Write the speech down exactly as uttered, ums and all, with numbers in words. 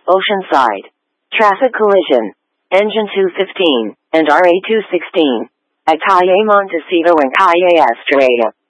Oceanside. Traffic collision. Engine two fifteen and R A two sixteen. At Calle Montecito and Calle Estrella.